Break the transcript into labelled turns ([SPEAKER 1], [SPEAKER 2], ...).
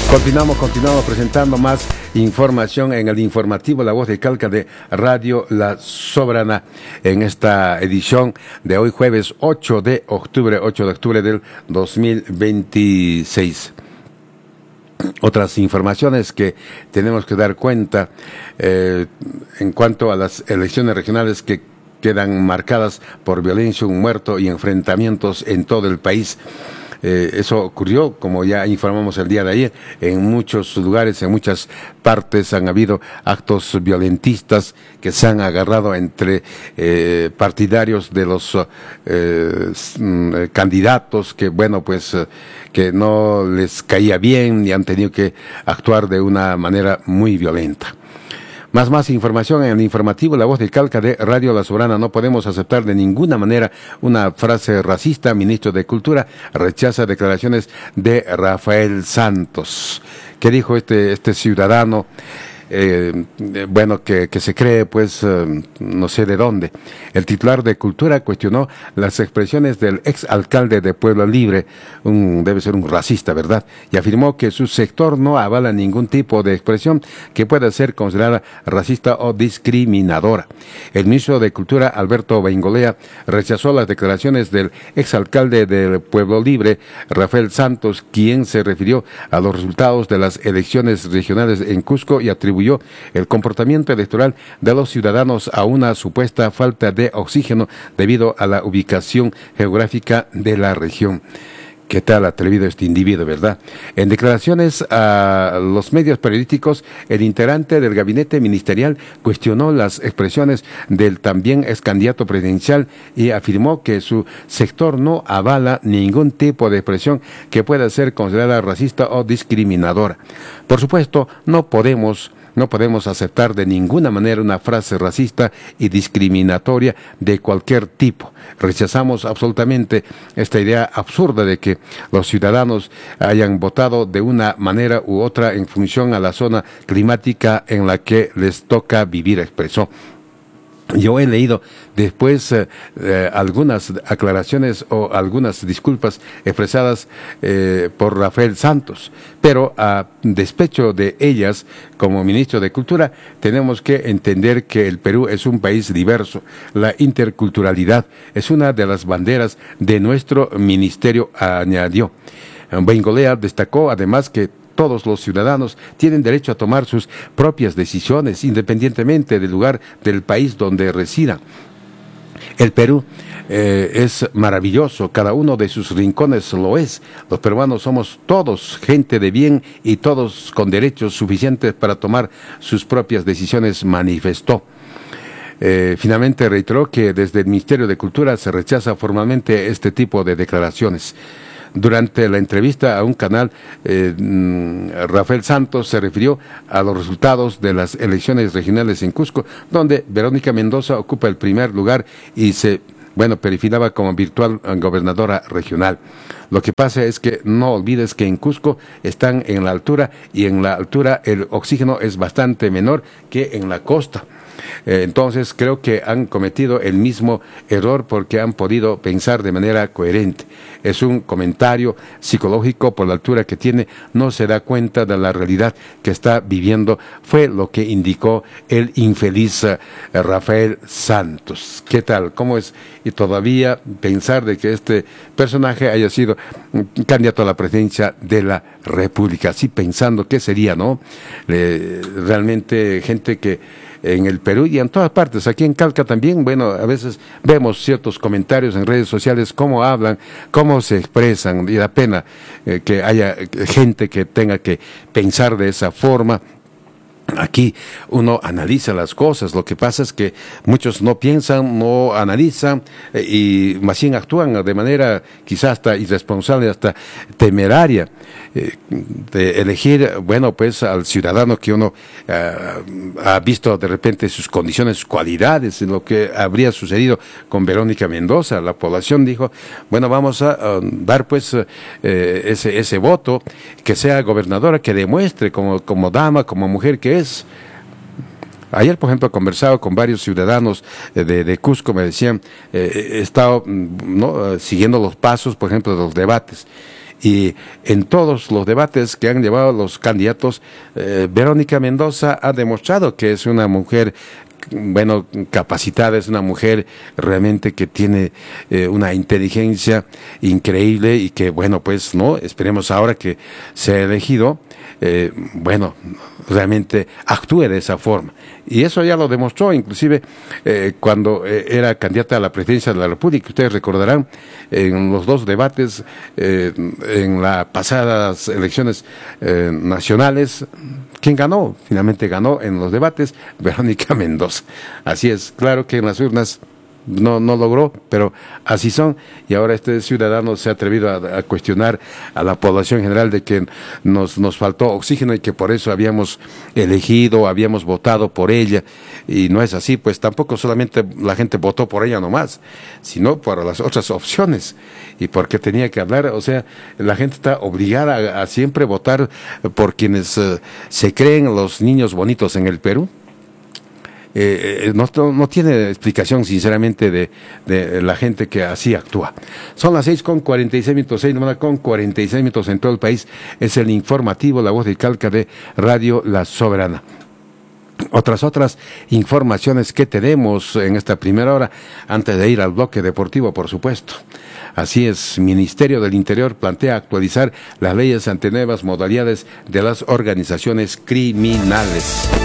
[SPEAKER 1] Continuamos presentando más información en el informativo La Voz de Calca de Radio La Soberana en esta edición de hoy jueves 8 de octubre del 2026. Otras informaciones que tenemos que dar cuenta en cuanto a las elecciones regionales que quedan marcadas por violencia, un muerto y enfrentamientos en todo el país. Eso ocurrió, como ya informamos el día de ayer, en muchos lugares, en muchas partes han habido actos violentistas que se han agarrado entre partidarios de los candidatos que, bueno, pues que no les caía bien y han tenido que actuar de una manera muy violenta. Más información en el informativo La Voz de Calca de Radio La Soberana. No podemos aceptar de ninguna manera una frase racista. Ministro de Cultura rechaza declaraciones de Rafael Santos. ¿Qué dijo este ciudadano? Bueno, que se cree, pues, no sé de dónde. El titular de Cultura cuestionó las expresiones del exalcalde de Pueblo Libre, debe ser un racista, ¿verdad? Y afirmó que su sector no avala ningún tipo de expresión que pueda ser considerada racista o discriminadora. El ministro de Cultura, Alberto Beingolea, rechazó las declaraciones del exalcalde del Pueblo Libre, Rafael Santos, quien se refirió a los resultados de las elecciones regionales en Cusco y atribuyó el comportamiento electoral de los ciudadanos a una supuesta falta de oxígeno debido a la ubicación geográfica de la región. ¿Qué tal atrevido este individuo, verdad? En declaraciones a los medios periodísticos, el integrante del gabinete ministerial cuestionó las expresiones del también ex candidato presidencial y afirmó que su sector no avala ningún tipo de expresión que pueda ser considerada racista o discriminadora. Por supuesto, no podemos aceptar de ninguna manera una frase racista y discriminatoria de cualquier tipo. Rechazamos absolutamente esta idea absurda de que los ciudadanos hayan votado de una manera u otra en función a la zona climática en la que les toca vivir, expresó. Yo he leído después algunas aclaraciones o algunas disculpas expresadas por Rafael Santos, pero a despecho de ellas, como ministro de Cultura, tenemos que entender que el Perú es un país diverso. La interculturalidad es una de las banderas de nuestro ministerio, añadió. Beingolea destacó además que todos los ciudadanos tienen derecho a tomar sus propias decisiones, independientemente del lugar del país donde residan. El Perú es maravilloso, cada uno de sus rincones lo es. Los peruanos somos todos gente de bien y todos con derechos suficientes para tomar sus propias decisiones, manifestó. Finalmente reiteró que desde el Ministerio de Cultura se rechaza formalmente este tipo de declaraciones. Durante la entrevista a un canal, Rafael Santos se refirió a los resultados de las elecciones regionales en Cusco, donde Verónica Mendoza ocupa el primer lugar y se perfilaba como virtual gobernadora regional. Lo que pasa es que no olvides que en Cusco están en la altura y en la altura el oxígeno es bastante menor que en la costa. Entonces creo que han cometido el mismo error porque han podido pensar de manera coherente. Es un comentario psicológico por la altura que tiene, no se da cuenta de la realidad que está viviendo, fue lo que indicó el infeliz Rafael Santos. ¿Qué tal? ¿Cómo es? Y todavía pensar de que este personaje haya sido candidato a la presidencia de la República, así pensando qué sería, ¿no? Realmente gente que en el Perú y en todas partes, aquí en Calca también, a veces vemos ciertos comentarios en redes sociales, cómo hablan, cómo se expresan, y da pena que haya gente que tenga que pensar de esa forma. Aquí uno analiza las cosas, lo que pasa es que muchos no piensan, no analizan y más bien actúan de manera quizás hasta irresponsable, hasta temeraria, de elegir, al ciudadano que uno ha visto de repente sus condiciones, sus cualidades, lo que habría sucedido con Verónica Mendoza. La población dijo, vamos a dar ese voto, que sea gobernadora, que demuestre como dama, como mujer que es. Ayer, por ejemplo, he conversado con varios ciudadanos de Cusco, me decían, he estado siguiendo los pasos, por ejemplo, de los debates, Y en todos los debates que han llevado los candidatos, Verónica Mendoza ha demostrado que es una mujer capacitada, es una mujer realmente que tiene una inteligencia increíble y que, pues, no, esperemos ahora que sea elegido, realmente actúe de esa forma. Y eso ya lo demostró, inclusive cuando era candidata a la presidencia de la República. Ustedes recordarán, en los dos debates, en las pasadas elecciones nacionales, ¿quién ganó? Finalmente ganó en los debates Verónica Mendoza. Así es, claro que en las urnas no logró, pero así son. Y ahora este ciudadano se ha atrevido a cuestionar a la población general de que nos faltó oxígeno y que por eso habíamos elegido, habíamos votado por ella. Y no es así, pues tampoco solamente la gente votó por ella nomás, sino por las otras opciones. Y porque tenía que hablar, o sea, la gente está obligada a siempre votar por quienes se creen los niños bonitos en el Perú. No tiene explicación, sinceramente, de la gente que así actúa. Son las 6:46, 6:46 en todo el país. Es el informativo La Voz del Cauca de Radio La Soberana. Otras informaciones que tenemos en esta primera hora, antes de ir al bloque deportivo, por supuesto. Así es, Ministerio del Interior plantea actualizar las leyes ante nuevas modalidades de las organizaciones criminales.